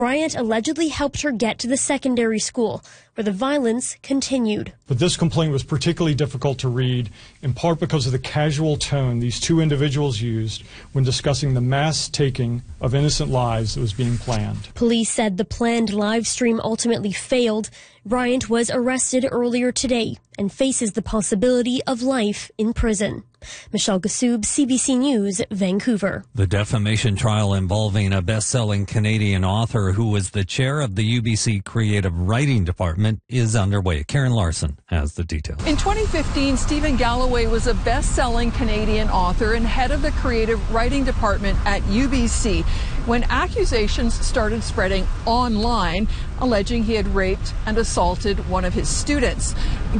Bryant allegedly helped her get to the secondary school, where the violence continued. But this complaint was particularly difficult to read, in part because of the casual tone these two individuals used when discussing the mass taking of innocent lives that was being planned. Police said the planned live stream ultimately failed. Bryant was arrested earlier today and faces the possibility of life in prison. Michelle Gassoub, CBC News, Vancouver. The defamation trial involving a best-selling Canadian author who was the chair of the UBC Creative Writing Department is underway. Karen Larson has the details. In 2015, Stephen Galloway was a best-selling Canadian author and head of the Creative Writing Department at UBC when accusations started spreading online, alleging he had raped and assaulted one of his students.